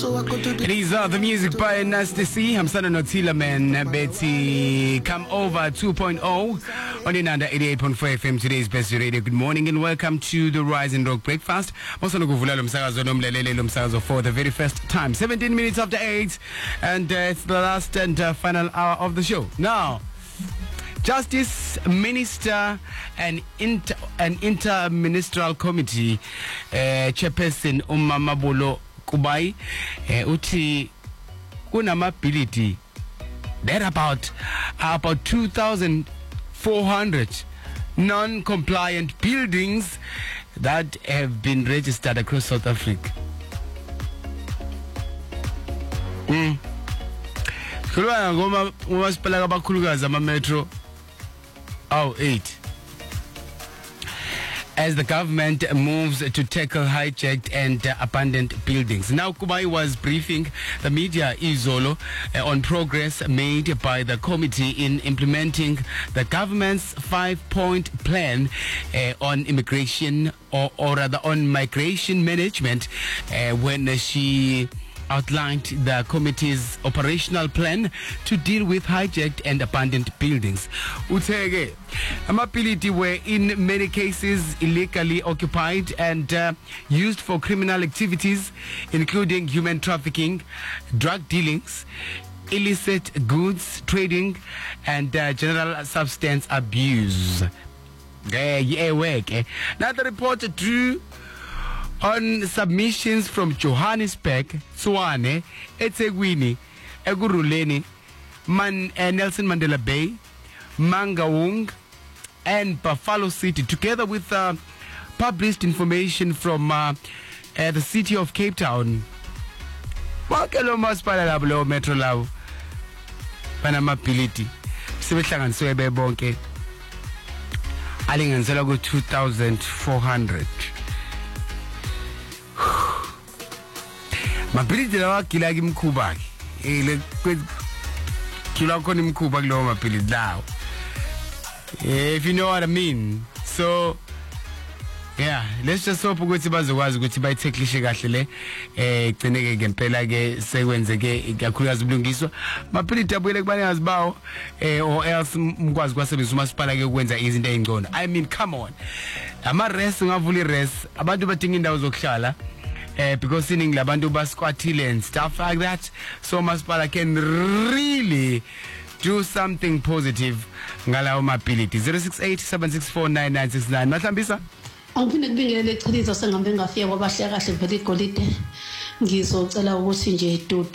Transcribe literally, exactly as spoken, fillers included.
It is uh, the music by Nasty C. I'm Sana Notila Man Betty. Come over two point oh on in under eighty-eight point four F M, today's best radio. Good morning and welcome to the Rise and Rock Breakfast. For the very first time, seventeen minutes after eight, and uh, it's the last and uh, final hour of the show. Now, Justice Minister and inter an interministerial committee uh, chairperson Umamabolo Kubai uh, uti kunamability there about uh, about two thousand four hundred non-compliant buildings that have been registered across South Africa. Mm. Metro. Oh, eight. As the government moves to tackle hijacked and uh, abandoned buildings. Now, Kubai was briefing the media Izolo uh, on progress made by the committee in implementing the government's five-point plan uh, on immigration, or, or rather on migration management, uh, when uh, she outlined the committee's operational plan to deal with hijacked and abandoned buildings. Utege, amapiliti were in many cases illegally occupied and uh, used for criminal activities, including human trafficking, drug dealings, illicit goods trading, and uh, general substance abuse. Yeah, yeah, work. Eh? Now the report drew on submissions from Johannesburg, Tshwane, eThekwini, eKurhuleni, Man, uh, Nelson Mandela Bay, Mangaung, and Buffalo City, together with uh, published information from uh, uh, the city of Cape Town. Wakelo masipala labo lo metro lawo banamability sibehlanganiswe bebonke alinganisela ku two thousand four hundred. Mability lawa kila kimkhuba ke ile kila khona imkhuba kulowo mability lawo, if you know what I mean. So yeah, let's just hope ukuthi bazokwazi ukuthi bayitheklishe kahle le eh igcineke ngempela ke sekwenzeke kakhulukazi ubulungiswa mability abuyele kubanikazi bawo eh or else mkwazi kwasebenzisa umasipala ke ukwenza izinto ezingcono. I mean, come on, ama rest ngavula i rest abantu badinga indawo zokuhlala. Uh, because seeing labantu basquatile and stuff like that, so masipala can really do something positive ngalawo mability. Zero six eight seven six four nine nine six nine. Mahlambisa angifune kubingelele ichilizo sengambe ngafika kwabahle kahle vele igolide ngizocela ukuthi nje